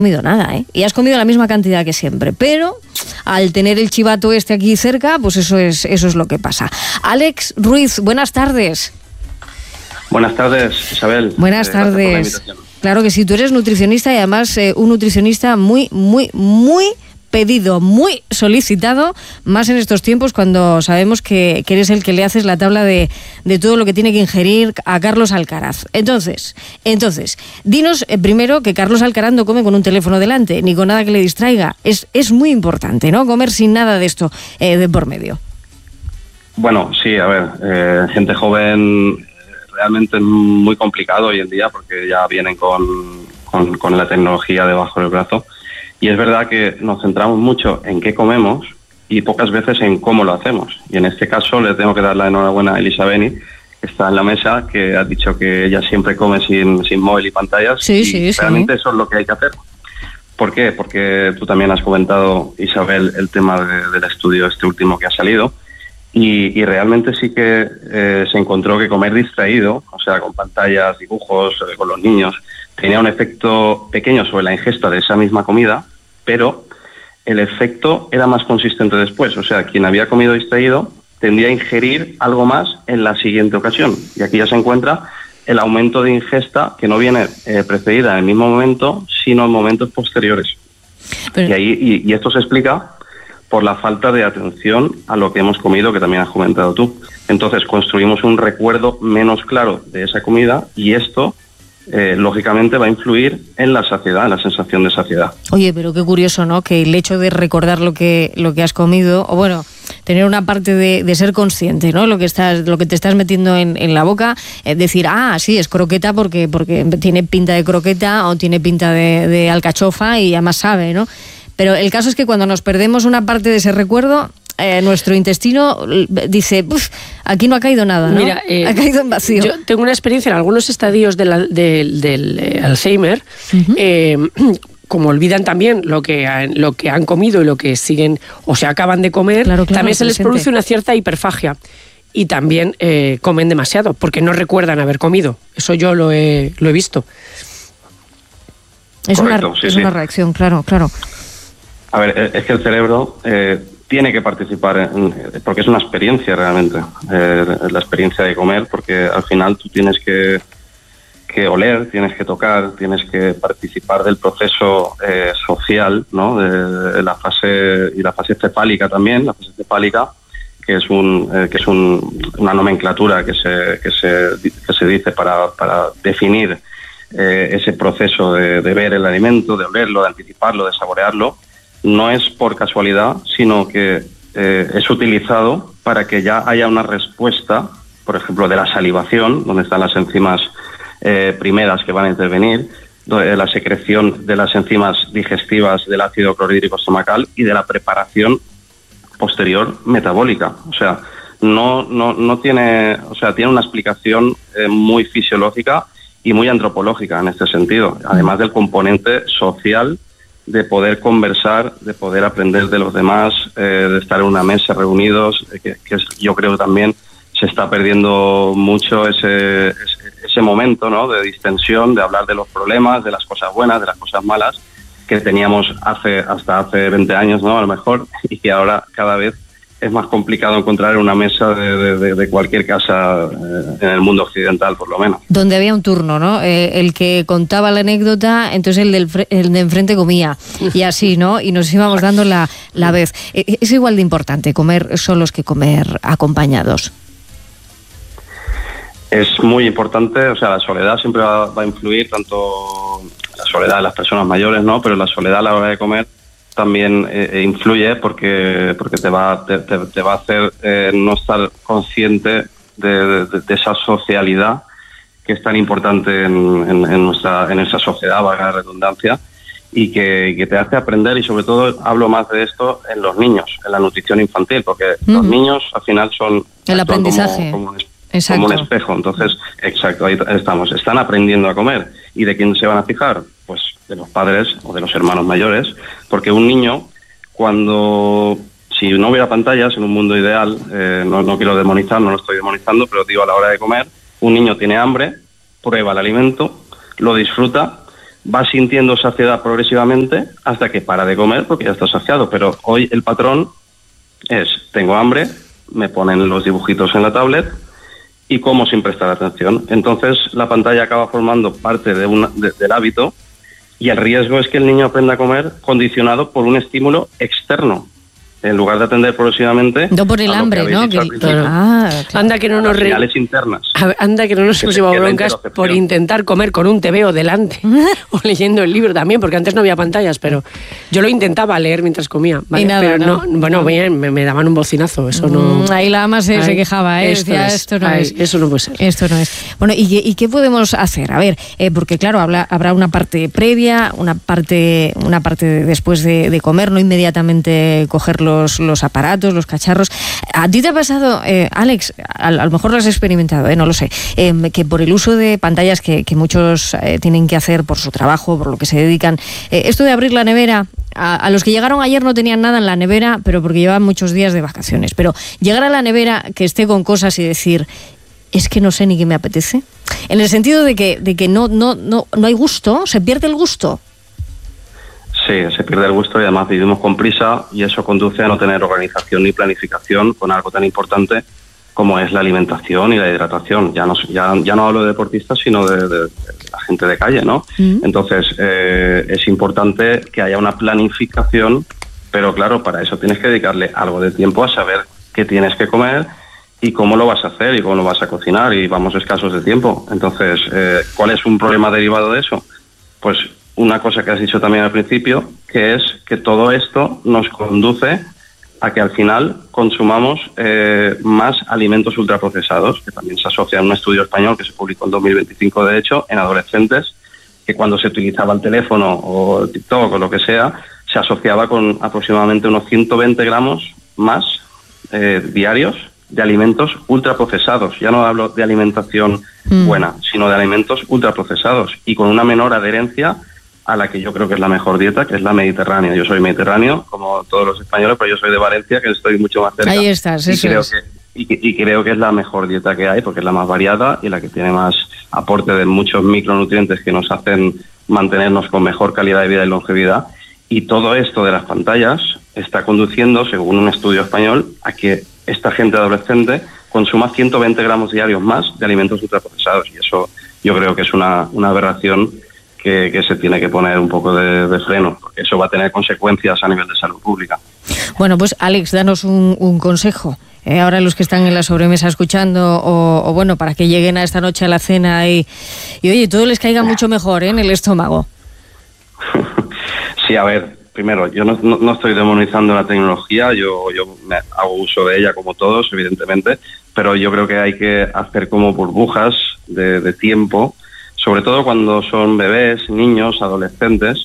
comido nada, ¿eh? Y has comido la misma cantidad que siempre, pero al tener el chivato aquí cerca, pues eso es lo que pasa. Alex Ruiz, buenas tardes. Buenas tardes, Isabel. Buenas tardes. Claro que sí, tú eres nutricionista y además un nutricionista muy pedido, muy solicitado, más en estos tiempos cuando sabemos que eres el que le haces la tabla de todo lo que tiene que ingerir a Carlos Alcaraz. Entonces, dinos primero que Carlos Alcaraz no come con un teléfono delante, ni con nada que le distraiga. Es muy importante, ¿no? Comer sin nada de esto de por medio. Bueno, sí, a ver, gente joven realmente es muy complicado hoy en día porque ya vienen con la tecnología debajo del brazo. Y es verdad que nos centramos mucho en qué comemos y pocas veces en cómo lo hacemos. Y en este caso le tengo que dar la enhorabuena a Elisa Beni, que está en la mesa, que ha dicho que ella siempre come sin móvil y pantallas. Sí. Realmente eso es lo que hay que hacer. ¿Por qué? Porque tú también has comentado, Isabel, el tema del estudio este último que ha salido. Y realmente sí que se encontró que comer distraído, o sea, con pantallas, dibujos, con los niños, tenía un efecto pequeño sobre la ingesta de esa misma comida, pero el efecto era más consistente después. O sea, quien había comido distraído tendría a ingerir algo más en la siguiente ocasión. Y aquí ya se encuentra el aumento de ingesta que no viene precedida en el mismo momento, sino en momentos posteriores. Pero... Y esto se explica por la falta de atención a lo que hemos comido, que también has comentado tú. Entonces construimos un recuerdo menos claro de esa comida y esto lógicamente va a influir en la saciedad, en la sensación de saciedad. Oye, pero qué curioso, ¿no? Que el hecho de recordar lo que has comido, o bueno, tener una parte de ser consciente, ¿no? Lo que te estás metiendo en la boca, decir, sí, es croqueta porque tiene pinta de croqueta o tiene pinta de alcachofa y además sabe, ¿no? Pero el caso es que cuando nos perdemos una parte de ese recuerdo, nuestro intestino dice, aquí no ha caído nada, ¿no? Mira, ha caído en vacío. Yo tengo una experiencia en algunos estadios del Alzheimer, como olvidan también lo que han comido y lo que siguen o se acaban de comer, claro, también se les produce una cierta hiperfagia. Y también comen demasiado, porque no recuerdan haber comido. Eso yo lo he visto. Es una reacción, claro. A ver, es que el cerebro tiene que participar, porque es una experiencia realmente, la experiencia de comer, porque al final tú tienes que oler, tienes que tocar, tienes que participar del proceso social, ¿no? De la fase cefálica también, la fase cefálica, que es una nomenclatura que se dice para definir ese proceso de ver el alimento, de olerlo, de anticiparlo, de saborearlo. No es por casualidad, sino que es utilizado para que ya haya una respuesta, por ejemplo, de la salivación, donde están las enzimas primeras que van a intervenir, la secreción de las enzimas digestivas del ácido clorhídrico estomacal y de la preparación posterior metabólica. O sea, no tiene, o sea, tiene una explicación muy fisiológica y muy antropológica en este sentido, además del componente social de poder conversar, de poder aprender de los demás, de estar en una mesa reunidos, yo creo que también se está perdiendo mucho ese momento, ¿no? De distensión, de hablar de los problemas, de las cosas buenas, de las cosas malas que teníamos hasta hace 20 años, ¿no? A lo mejor, y que ahora cada vez es más complicado encontrar una mesa de cualquier casa en el mundo occidental, por lo menos. Donde había un turno, ¿no? El que contaba la anécdota, entonces el de enfrente comía, y así, ¿no? Y nos íbamos dando la vez. ¿Es igual de importante comer solos que comer acompañados? Es muy importante, o sea, la soledad siempre va a influir, tanto la soledad de las personas mayores, ¿no? Pero la soledad a la hora de comer también influye porque te va a hacer no estar consciente de esa socialidad que es tan importante en nuestra sociedad, valga la redundancia, y que te hace aprender, y sobre todo hablo más de esto en los niños, en la nutrición infantil, porque los niños al final son el aprendizaje como un espejo. Entonces, exacto, ahí están aprendiendo a comer. ¿Y de quién se van a fijar? Pues de los padres o de los hermanos mayores, porque un niño, si no hubiera pantallas en un mundo ideal, no quiero demonizar, no lo estoy demonizando, pero digo, a la hora de comer, un niño tiene hambre, prueba el alimento, lo disfruta, va sintiendo saciedad progresivamente hasta que para de comer porque ya está saciado. Pero hoy el patrón es, tengo hambre, me ponen los dibujitos en la tablet y como sin prestar atención. Entonces la pantalla acaba formando parte del hábito y el riesgo es que el niño aprenda a comer condicionado por un estímulo externo, en lugar de atender progresivamente. No por el hambre, ¿no? Anda que no nos señales internas. Anda que no nos hemos llevado broncas por intentar comer con un TVO delante o leyendo el libro también, porque antes no había pantallas, pero yo lo intentaba leer mientras comía, ¿vale? Y nada, pero no, bien, me daban un bocinazo, eso no. Ahí la ama se quejaba, decía, esto no es. Eso no puede ser. Esto no es. Bueno, ¿y qué podemos hacer? A ver, porque claro, habrá una parte previa, una parte después de comer, no inmediatamente coger los aparatos, los cacharros. ¿A ti te ha pasado, Alex, a lo mejor lo has experimentado, no lo sé, que por el uso de pantallas que muchos tienen que hacer por su trabajo, por lo que se dedican, esto de abrir la nevera, a los que llegaron ayer no tenían nada en la nevera, pero porque llevaban muchos días de vacaciones, pero llegar a la nevera que esté con cosas y decir, es que no sé ni qué me apetece, en el sentido de que no hay gusto, se pierde el gusto. Sí, se pierde el gusto y además vivimos con prisa y eso conduce a no tener organización ni planificación con algo tan importante como es la alimentación y la hidratación. Ya no hablo de deportistas, sino de la gente de calle, ¿no? Entonces, es importante que haya una planificación, pero claro, para eso tienes que dedicarle algo de tiempo a saber qué tienes que comer y cómo lo vas a hacer y cómo lo vas a cocinar, y vamos escasos de tiempo. Entonces, ¿cuál es un problema derivado de eso? Pues una cosa que has dicho también al principio, que es que todo esto nos conduce a que al final consumamos más alimentos ultraprocesados, que también se asocia a un estudio español que se publicó en 2025, de hecho, en adolescentes, que cuando se utilizaba el teléfono o el TikTok o lo que sea, se asociaba con aproximadamente unos 120 gramos más diarios de alimentos ultraprocesados. Ya no hablo de alimentación buena, sino de alimentos ultraprocesados y con una menor adherencia a la que yo creo que es la mejor dieta, que es la mediterránea. Yo soy mediterráneo, como todos los españoles, pero yo soy de Valencia, que estoy mucho más cerca. Ahí estás, y creo que es la mejor dieta que hay, porque es la más variada y la que tiene más aporte de muchos micronutrientes que nos hacen mantenernos con mejor calidad de vida y longevidad. Y todo esto de las pantallas está conduciendo, según un estudio español, a que esta gente adolescente consuma 120 gramos diarios más de alimentos ultraprocesados. Y eso yo creo que es una aberración que se tiene que poner un poco de freno, porque eso va a tener consecuencias a nivel de salud pública. Bueno, pues Alex, danos un consejo. Ahora los que están en la sobremesa escuchando, o bueno, para que lleguen a esta noche a la cena y oye, todo les caiga mucho mejor en el estómago. Sí, a ver, primero, yo no estoy demonizando la tecnología, yo me hago uso de ella como todos, evidentemente, pero yo creo que hay que hacer como burbujas de tiempo, sobre todo cuando son bebés, niños, adolescentes,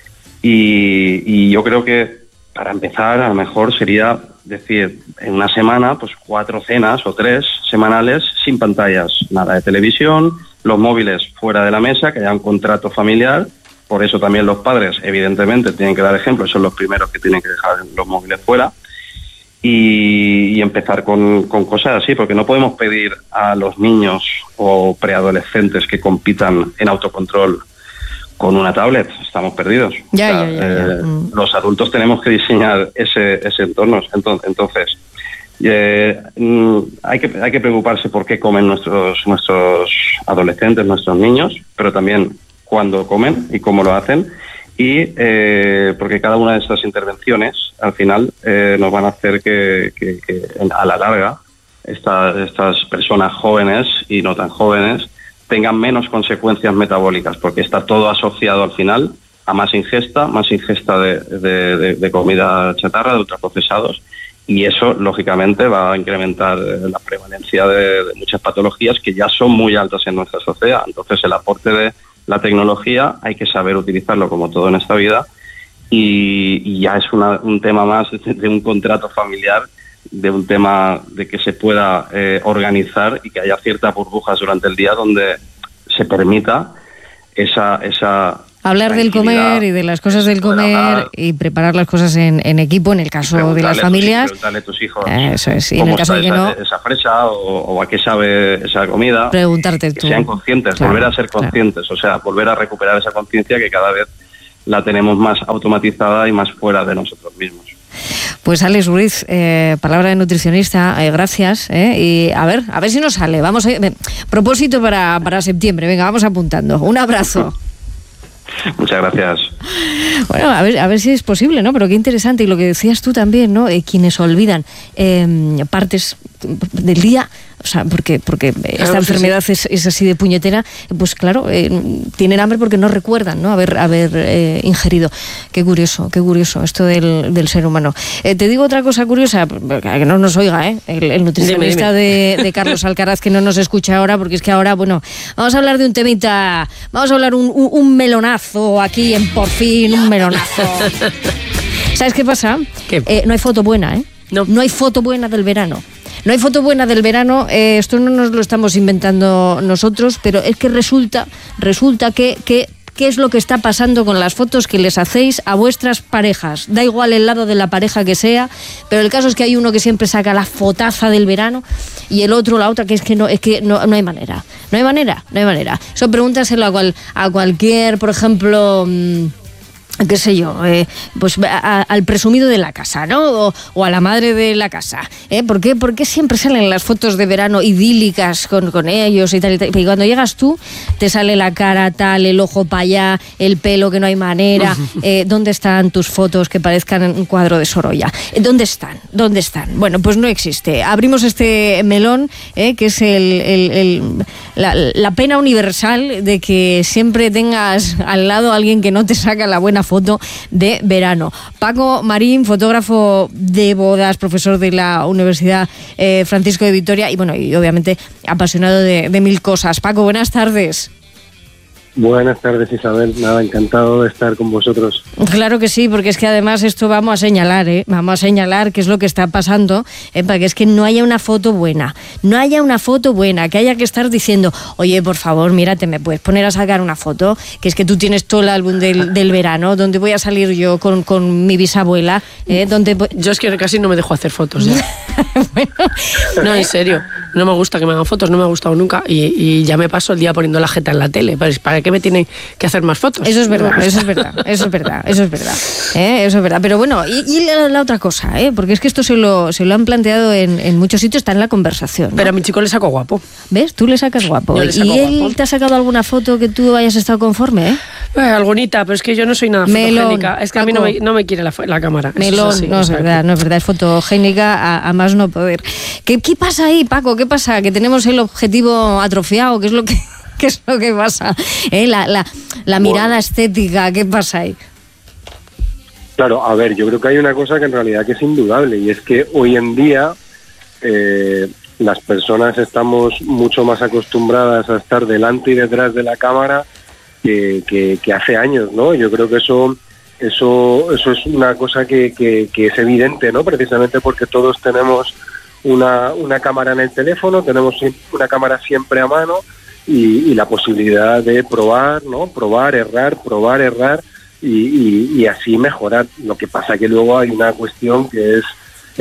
y yo creo que para empezar a lo mejor sería decir en una semana pues 4 cenas o 3 semanales sin pantallas, nada de televisión, los móviles fuera de la mesa, que haya un contrato familiar. Por eso también los padres evidentemente tienen que dar ejemplo, son los primeros que tienen que dejar los móviles fuera. Y empezar con cosas así, porque no podemos pedir a los niños o preadolescentes que compitan en autocontrol con una tablet. Estamos perdidos. Ya. Los adultos tenemos que diseñar ese entorno. Entonces, hay que preocuparse por qué comen nuestros adolescentes, nuestros niños, pero también cuándo comen y cómo lo hacen. Y porque cada una de estas intervenciones al final nos van a hacer que a la larga estas personas jóvenes y no tan jóvenes tengan menos consecuencias metabólicas, porque está todo asociado al final a más ingesta de comida chatarra, de ultraprocesados, y eso lógicamente va a incrementar la prevalencia de muchas patologías que ya son muy altas en nuestra sociedad. Entonces el aporte de la tecnología hay que saber utilizarlo como todo en esta vida, y ya es un tema más de un contrato familiar, de un tema de que se pueda organizar y que haya ciertas burbujas durante el día donde se permita esa Hablar del comer y de las cosas del comer y preparar las cosas en equipo, en el caso de las familias. Preguntarle a tus hijos eso es, y en el caso de que no, esa fresa o a qué sabe esa comida. Preguntarte tú. Que sean conscientes, claro, volver a ser conscientes, o sea, volver a recuperar esa conciencia que cada vez la tenemos más automatizada y más fuera de nosotros mismos. Pues Alex Ruiz, palabra de nutricionista, gracias, y a ver si nos sale. Vamos a propósito para septiembre, venga, vamos apuntando. Un abrazo. Muchas gracias. Bueno, a ver si es posible, ¿no? Pero qué interesante, y lo que decías tú también, ¿no? Quienes olvidan partes del día, o sea, porque esta enfermedad es así de puñetera, pues claro, tienen hambre porque no recuerdan, ¿no? Haber ingerido. Qué curioso esto del ser humano. Te digo otra cosa curiosa, que no nos oiga, el nutricionista de Carlos Alcaraz, que no nos escucha ahora, porque es que ahora, bueno, vamos a hablar de un temita, vamos a hablar un melonazo aquí en Por Fin, un melonazo. ¿Sabes qué pasa? No hay foto buena, No hay foto buena del verano. No hay foto buena del verano, esto no nos lo estamos inventando nosotros, pero es que resulta que ¿qué es lo que está pasando con las fotos que les hacéis a vuestras parejas? Da igual el lado de la pareja que sea, pero el caso es que hay uno que siempre saca la fotaza del verano y el otro, la otra, que no hay manera. No hay manera. Eso pregúntaselo a cualquier, por ejemplo, qué sé yo, pues al presumido de la casa, ¿no? O a la madre de la casa. ¿Por qué siempre salen las fotos de verano idílicas con ellos y tal? Y cuando llegas tú, te sale la cara tal, el ojo para allá, el pelo que no hay manera. ¿Dónde están tus fotos que parezcan un cuadro de Sorolla? ¿Dónde están? Bueno, pues no existe. Abrimos este melón, que es la pena universal de que siempre tengas al lado a alguien que no te saca la buena foto de verano. Paco Marín, fotógrafo de bodas, profesor de la Universidad Francisco de Vitoria y obviamente apasionado de mil cosas. Paco, buenas tardes. Buenas tardes, Isabel. Nada, encantado de estar con vosotros. Claro que sí, porque es que además esto vamos a señalar qué es lo que está pasando, para que es que no haya una foto buena, que haya que estar diciendo, oye, por favor, mírate, ¿me puedes poner a sacar una foto? Que es que tú tienes todo el álbum del verano, donde voy a salir yo con mi bisabuela, Yo es que casi no me dejo hacer fotos, ¿eh? Bueno, no, en serio, no me gusta que me hagan fotos, no me ha gustado nunca y ya me paso el día poniendo la jeta en la tele, ¿para qué me tienen que hacer más fotos? Eso es verdad. Pero bueno, y la otra cosa, porque es que esto se lo han planteado en muchos sitios, está en la conversación, ¿no? Pero a mi chico le saco guapo. ¿Ves? Tú le sacas guapo. ¿Y él te ha sacado alguna foto que tú hayas estado conforme, Algunita, pero es que yo no soy nada fotogénica. Es que a mí no me quiere la cámara. Melón, sí, no es verdad, es fotogénica a más no poder. ¿Qué pasa ahí, Paco? ¿Qué pasa? ¿Que tenemos el objetivo atrofiado? ¿Qué es lo que pasa? La mirada estética, ¿qué pasa ahí? Claro, a ver, yo creo que hay una cosa que en realidad que es indudable, y es que hoy en día las personas estamos mucho más acostumbradas a estar delante y detrás de la cámara que hace años, ¿no? Yo creo que eso es una cosa que es evidente, ¿no? Precisamente porque todos tenemos una cámara en el teléfono, tenemos una cámara siempre a mano y la posibilidad de probar, ¿no? Probar, errar y así mejorar. Lo que pasa que luego hay una cuestión que es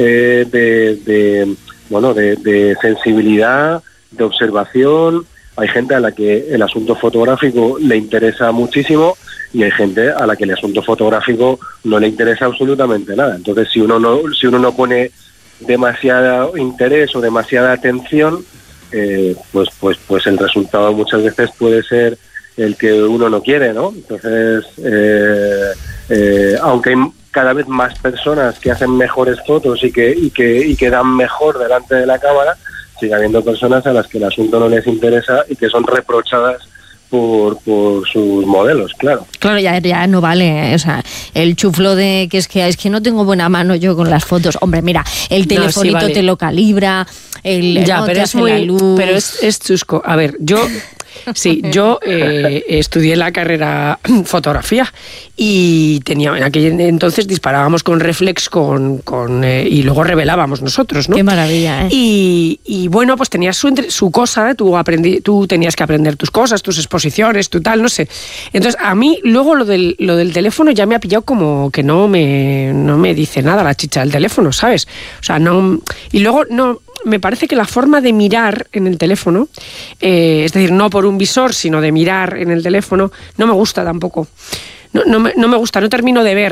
de sensibilidad, de observación. Hay gente a la que el asunto fotográfico le interesa muchísimo y hay gente a la que el asunto fotográfico no le interesa absolutamente nada. Entonces, si uno no pone demasiado interés o demasiada atención, pues el resultado muchas veces puede ser el que uno no quiere, ¿no? Entonces, aunque hay cada vez más personas que hacen mejores fotos y que dan mejor delante de la cámara, sigue habiendo personas a las que el asunto no les interesa y que son reprochadas por sus modelos, claro. Claro, ya no vale, o sea, el chuflo de que es que no tengo buena mano yo con las fotos. Hombre, mira, el telefonito te lo calibra, pero es muy, pero es chusco. A ver, yo Sí, yo estudié la carrera fotografía y en aquel entonces disparábamos con reflex y luego revelábamos nosotros, ¿no? Qué maravilla, ¿eh? Y bueno, pues tenías su cosa, tú tenías que aprender tus cosas, tus exposiciones, tu tal, no sé. Entonces, a mí luego lo del teléfono ya me ha pillado como que no me dice nada la chicha del teléfono, ¿sabes? O sea, no... Y luego no... Me parece que la forma de mirar en el teléfono, es decir, no por un visor, sino de mirar en el teléfono, no me gusta tampoco. No me gusta, no termino de ver